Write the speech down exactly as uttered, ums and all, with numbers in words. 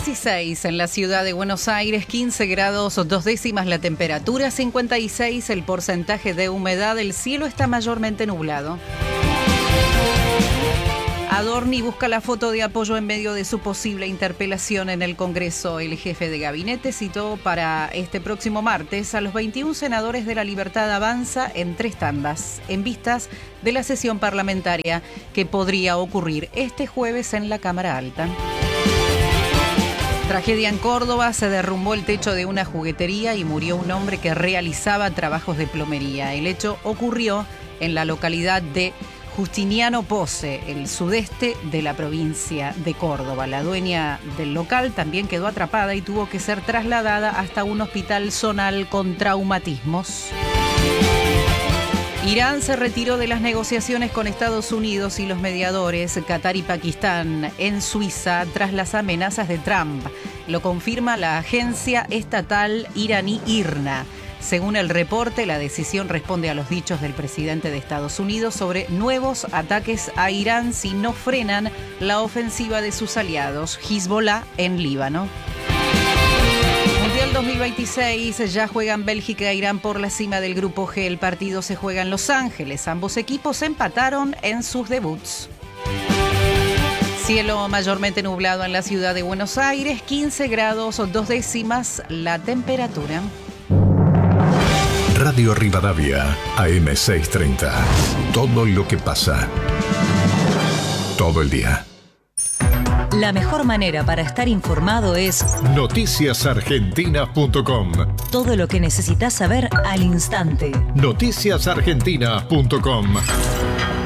dieciséis en la ciudad de Buenos Aires, quince grados dos décimas la temperatura, cincuenta y seis el porcentaje de humedad, el cielo está mayormente nublado. Adorni busca la foto de apoyo en medio de su posible interpelación en el Congreso. El jefe de gabinete citó para este próximo martes a los veintiún senadores de La Libertad Avanza en tres tandas, en vistas de la sesión parlamentaria que podría ocurrir este jueves en la Cámara Alta. Tragedia en Córdoba, se derrumbó el techo de una juguetería y murió un hombre que realizaba trabajos de plomería. El hecho ocurrió en la localidad de Justiniano Pose, el sudeste de la provincia de Córdoba. La dueña del local también quedó atrapada y tuvo que ser trasladada hasta un hospital zonal con traumatismos. Irán se retiró de las negociaciones con Estados Unidos y los mediadores Qatar y Pakistán en Suiza tras las amenazas de Trump. Lo confirma la agencia estatal iraní IRNA. Según el reporte, la decisión responde a los dichos del presidente de Estados Unidos sobre nuevos ataques a Irán si no frenan la ofensiva de sus aliados, Hezbollah en Líbano. Mundial dos mil veintiséis, ya juegan Bélgica e Irán por la cima del Grupo G. El partido se juega en Los Ángeles. Ambos equipos empataron en sus debuts. Cielo mayormente nublado en la ciudad de Buenos Aires, quince grados dos décimas la temperatura. Radio Rivadavia, A M seiscientos treinta. Todo lo que pasa. Todo el día. La mejor manera para estar informado es noticias argentinas punto com. Todo lo que necesitas saber al instante. noticias argentinas punto com.